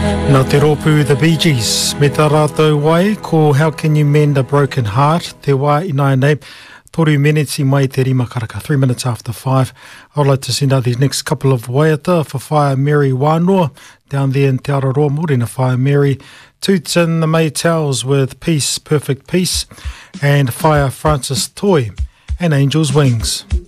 Nā te rōpū, the Bee Gees. Me tā rātou wai, ko How Can You Mend a Broken Heart? Te wā ina nei, toru minutes mai te rima karaka, 3 minutes after 5. I'd like to send out these next couple of waiata for Whaia Mary Wānoa, down there in Te Araroa, Morena Whaia Mary. Toots in the Maytals with Peace, Perfect Peace, and Whaia Francis Toy and Angel's Wings.